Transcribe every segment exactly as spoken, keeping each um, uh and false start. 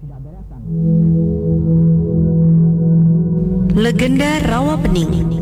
Legenda Rawa Pening.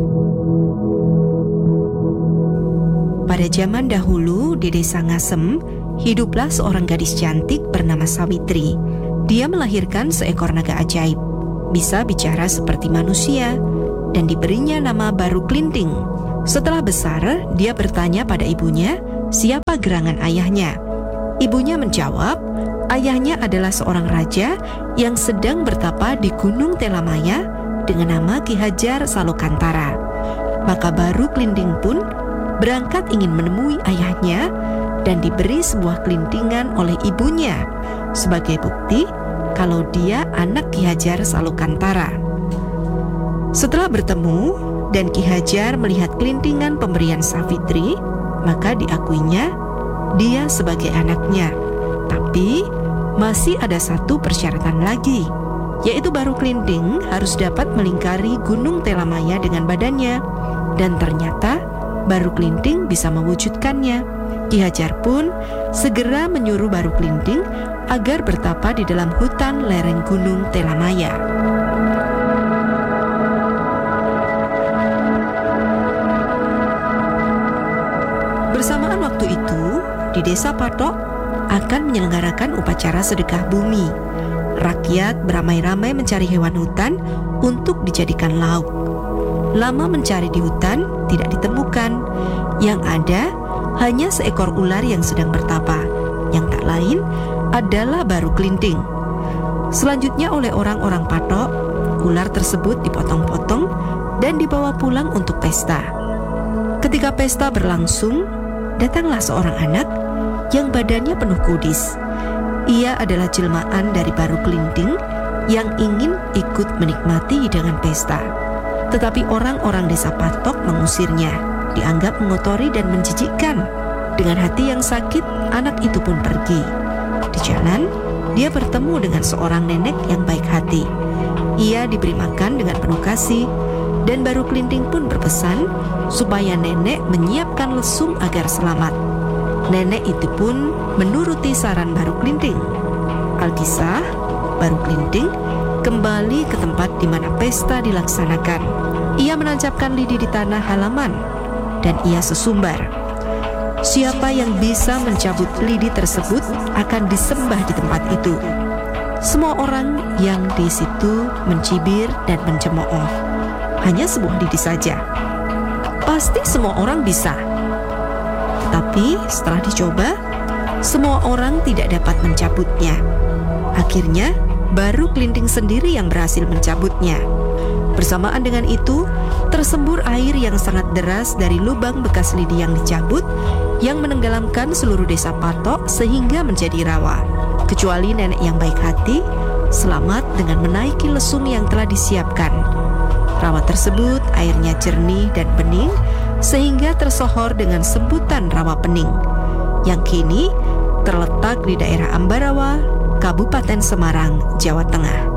Pada zaman dahulu di desa Ngasem, hiduplah seorang gadis cantik bernama Sawitri. Dia melahirkan seekor naga ajaib, bisa bicara seperti manusia, dan diberinya nama Baru Klinting. Setelah besar, dia bertanya pada ibunya, siapa gerangan ayahnya. Ibunya menjawab, ayahnya adalah seorang raja yang sedang bertapa di Gunung Telamaya dengan nama Ki Hajar Salokantara. Maka Baru Klinting pun berangkat ingin menemui ayahnya dan diberi sebuah kelintingan oleh ibunya sebagai bukti kalau dia anak Ki Hajar Salokantara. Setelah bertemu dan Ki Hajar melihat kelintingan pemberian Sawitri, maka diakuinya dia sebagai anaknya. Tapi masih ada satu persyaratan lagi, yaitu Baru Klinting harus dapat melingkari Gunung Telamaya dengan badannya. Dan ternyata Baru Klinting bisa mewujudkannya. Ki Hajar pun segera menyuruh Baru Klinting agar bertapa di dalam hutan lereng Gunung Telamaya. Bersamaan waktu itu, di desa Patok akan menyelenggarakan upacara sedekah bumi. Rakyat beramai-ramai mencari hewan hutan untuk dijadikan lauk. Lama mencari di hutan, tidak ditemukan. Yang ada hanya seekor ular yang sedang bertapa, yang tak lain adalah Baru Klinting. Selanjutnya oleh orang-orang Patok, ular tersebut dipotong-potong dan dibawa pulang untuk pesta. Ketika pesta berlangsung, datanglah seorang anak yang badannya penuh kudis. Ia adalah jelmaan dari Baru Klinting yang ingin ikut menikmati hidangan pesta. Tetapi orang-orang desa Patok mengusirnya, dianggap mengotori dan menjijikkan. Dengan hati yang sakit, anak itu pun pergi. Di jalan, dia bertemu dengan seorang nenek yang baik hati. Ia diberi makan dengan penuh kasih, dan Baru Klinting pun berpesan supaya nenek menyiapkan lesung agar selamat. Nenek itu pun menuruti saran Baru Klinting. Alkisah, Baru Klinting kembali ke tempat di mana pesta dilaksanakan. Ia menancapkan lidi di tanah halaman dan ia sesumbar. Siapa yang bisa mencabut lidi tersebut akan disembah di tempat itu. Semua orang yang di situ mencibir dan mencemooh. Hanya sebuah lidi saja. Pasti semua orang bisa. Tapi setelah dicoba, semua orang tidak dapat mencabutnya. Akhirnya, Baru Klinting sendiri yang berhasil mencabutnya. Bersamaan dengan itu, tersembur air yang sangat deras dari lubang bekas lidi yang dicabut, yang menenggelamkan seluruh desa Patok sehingga menjadi rawa. Kecuali nenek yang baik hati, selamat dengan menaiki lesung yang telah disiapkan. Rawa tersebut airnya jernih dan bening, sehingga tersohor dengan sebutan Rawa Pening, yang kini terletak di daerah Ambarawa, Kabupaten Semarang, Jawa Tengah.